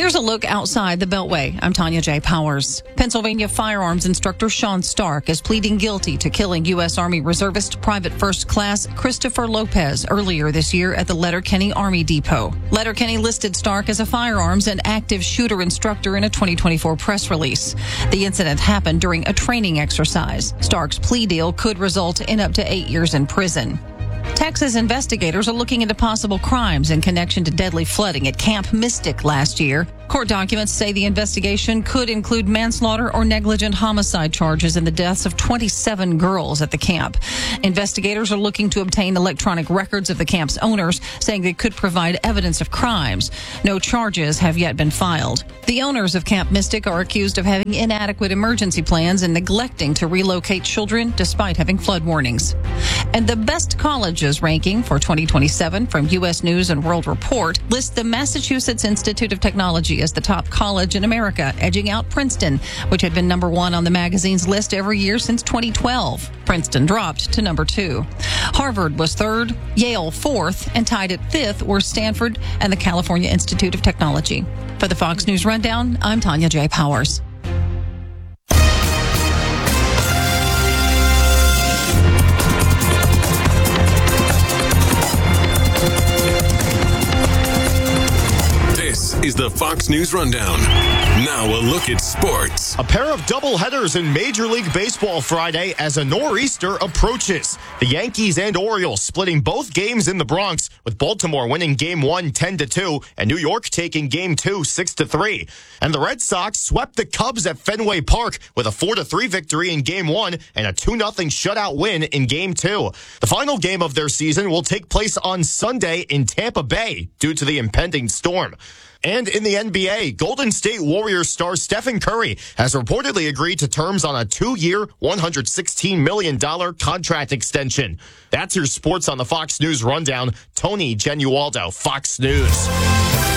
Here's a look outside the Beltway. I'm Tanya J. Powers. Pennsylvania firearms instructor Sean Stark is pleading guilty to killing U.S. Army Reservist Private First Class Christopher Lopez earlier this year at the Letterkenny Army Depot. Letterkenny listed Stark as a firearms and active shooter instructor in a 2024 press release. The incident happened during a training exercise. Stark's plea deal could result in up to 8 years in prison. Texas investigators are looking into possible crimes in connection to deadly flooding at Camp Mystic last year. Court documents say the investigation could include manslaughter or negligent homicide charges in the deaths of 27 girls at the camp. Investigators are looking to obtain electronic records of the camp's owners, saying they could provide evidence of crimes. No charges have yet been filed. The owners of Camp Mystic are accused of having inadequate emergency plans and neglecting to relocate children despite having flood warnings. And the best colleges ranking for 2027 from U.S. News and World Report lists the Massachusetts Institute of Technology as the top college in America, edging out Princeton, which had been number 1 on the magazine's list every year since 2012. Princeton dropped to number 2. Harvard was 3rd, Yale 4th, and tied at 5th were Stanford and the California Institute of Technology. For the Fox News Rundown, I'm Tanya J. Powers. Is the Fox News Rundown. Now a look at sports. A pair of doubleheaders in Major League Baseball Friday as a nor'easter approaches. The Yankees and Orioles splitting both games in the Bronx, with Baltimore winning Game 1 10-2 and New York taking Game 2 6-3. And the Red Sox swept the Cubs at Fenway Park with a 4-3 victory in Game 1 and a 2-0 shutout win in Game 2. The final game of their season will take place on Sunday in Tampa Bay due to the impending storm. And in the NBA, Golden State Warriors star Stephen Curry has reportedly agreed to terms on a 2-year, $116 million contract extension. That's your sports on the Fox News Rundown. Tony Genualdo, Fox News.